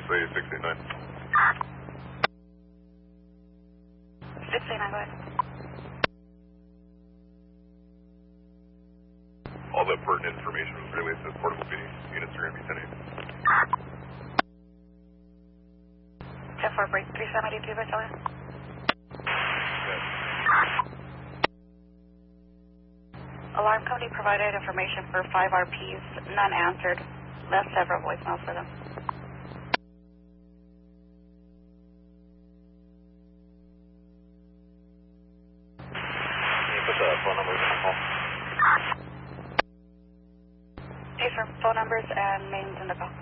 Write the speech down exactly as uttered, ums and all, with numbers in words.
say six eight nine. six eight nine, go ahead. All that pertinent information was relayed to portable P D. Units are going to be ten eight. ten four, break three seven eight two, Victoria. Alarm company provided information for five R Ps, none answered. Left several voicemails for them. Can you put the phone numbers in the call? Hey, sir, phone numbers and names in the call.